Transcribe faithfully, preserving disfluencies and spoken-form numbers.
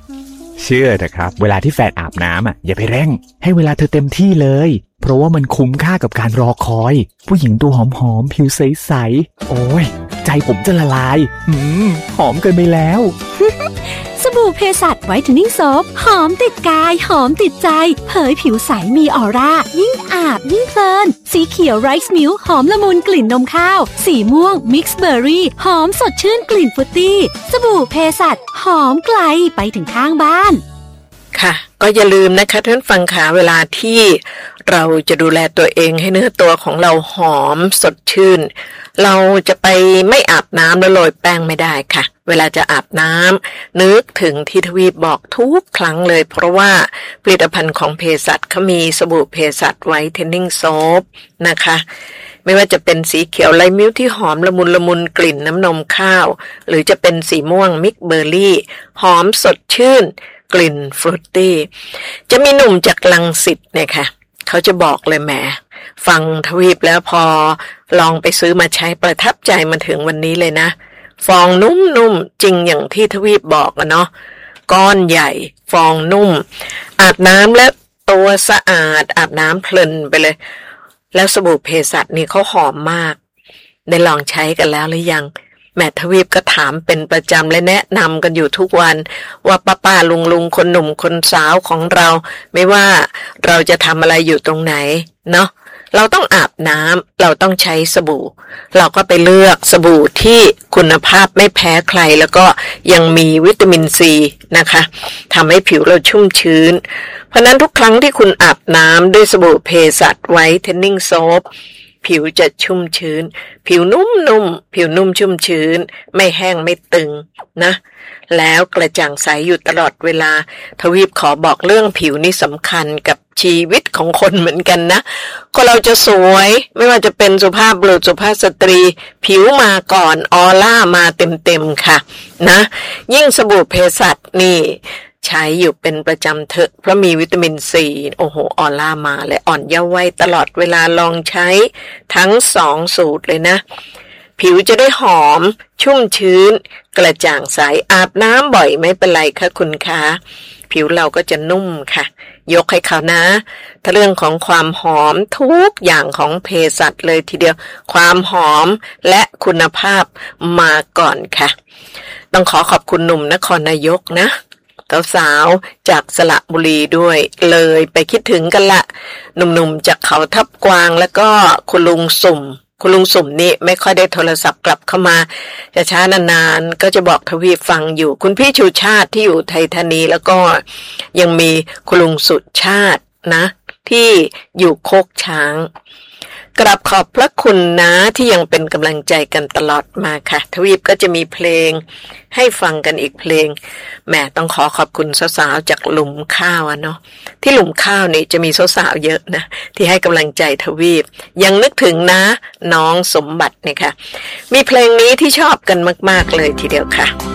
เชื่อเถอะครับเวลาที่แฟนอาบน้ำอ่ะอย่าไปเร่งให้เวลาเธอเต็มที่เลยเพราะว่ามันคุ้มค่ากับการรอคอยผู้หญิงตัวหอมๆผิวใสๆโอ้ยใจผมจะละลายหืมหอมเกินไปแล้วสบู่เพสัชไวท์เทนนิ่งโซฟหอมติดกายหอมติดใจเผยผิวใสมีออร่ายิ่งอาบยิ่งเพลินสีเขียวไรซ์มิลค์หอมละมุนกลิ่นนมข้าวสีม่วงมิกซ์เบอร์รี่หอมสดชื่นกลิ่นฟรุตตี้สบู่เพสัชหอมไกลไปถึงข้างบ้านค่ะก็อย่าลืมนะคะท่านฟังขาเวลาที่เราจะดูแลตัวเองให้เนื้อตัวของเราหอมสดชื่นเราจะไปไม่อาบน้ำแล้วโรยแป้งไม่ได้ค่ะเวลาจะอาบน้ำนึกถึงที่ทวีปบอกทุกครั้งเลยเพราะว่าผลิตภัณฑ์ของเภสัชเขามีสบู่เภสัชไวท์เทนนิ่งโซฟนะคะไม่ว่าจะเป็นสีเขียวไลมิ้วที่หอมละมุนละมุนกลิ่นน้ำนมข้าวหรือจะเป็นสีม่วงมิกเบอร์รี่หอมสดชื่นกลิ่นฟรุตตี้จะมีหนุ่มจากรังสิตเนี่ยค่ะเขาจะบอกเลยแหมฟังทวีปแล้วพอลองไปซื้อมาใช้ประทับใจมาถึงวันนี้เลยนะฟองนุ่มๆจริงอย่างที่ทวีปบอกอะเนาะก้อนใหญ่ฟองนุ่มอาบน้ำแล้วตัวสะอาดอาบน้ำเพลินไปเลยแล้วสบู่เภสัชนี่เขาหอมมากได้ลองใช้กันแล้วหรือยังแม่ทวีปก็ถามเป็นประจำและแนะนำกันอยู่ทุกวันว่าป้าป้าลุงลุงคนหนุ่มคนสาวของเราไม่ว่าเราจะทำอะไรอยู่ตรงไหนเนาะเราต้องอาบน้ำเราต้องใช้สบู่เราก็ไปเลือกสบู่ที่คุณภาพไม่แพ้ใครแล้วก็ยังมีวิตามินซีนะคะทำให้ผิวเราชุ่มชื้นเพราะนั้นทุกครั้งที่คุณอาบน้ำด้วยสบู่เภสัชไวท์เทนนิ่งโซฟผิวจะชุ่มชื้นผิวนุ่มๆผิวนุ่มชุ่มชื้นไม่แห้งไม่ตึงนะแล้วกระจ่างใสอยู่ตลอดเวลาทวีปขอบอกเรื่องผิวนี่สำคัญกับชีวิตของคนเหมือนกันนะคนเราจะสวยไม่ว่าจะเป็นสุภาพบุรุษสุภาพสตรีผิวมาก่อนออร่ามาเต็มๆค่ะนะยิ่งสบู่เภสัชนี่ใช้อยู่เป็นประจำเถอะเพราะมีวิตามินซีโอ้โหออร่ามาเลยอ่อนเยาว์วัยตลอดเวลาลองใช้ทั้งสองสูตรเลยนะผิวจะได้หอมชุ่มชื้นกระจ่างใสอาบน้ำบ่อยไม่เป็นไรค่ะคุณคะผิวเราก็จะนุ่มค่ะยกให้เขานะถ้าเรื่องของความหอมทุกอย่างของเภสัชเลยทีเดียวความหอมและคุณภาพมาก่อนค่ะต้องขอขอบคุณหนุ่มนครนายกนะสาวๆจากสระบุรีด้วยเลยไปคิดถึงกันละหนุ่มๆจากเขาทับกวางแล้วก็คุณลุงสุ่มคุณลุงสุ่มนี่ไม่ค่อยได้โทรศัพท์กลับเข้ามาจะช้านานๆก็จะบอกทวีฟังอยู่คุณพี่ชูชาติที่อยู่ไทยธานีแล้วก็ยังมีคุณลุงสุชาตินะที่อยู่โคกช้างกราบขอบพระคุณนะที่ยังเป็นกำลังใจกันตลอดมาค่ะทวีปก็จะมีเพลงให้ฟังกันอีกเพลงแหมต้องขอขอบคุณสาวๆจากหลุมข้าวอ่ะเนาะที่หลุมข้าวนี่จะมีสาวๆเยอะนะที่ให้กำลังใจทวีปยังนึกถึงนะน้องสมบัติเนี่ยค่ะมีเพลงนี้ที่ชอบกันมากๆเลยทีเดียวค่ะ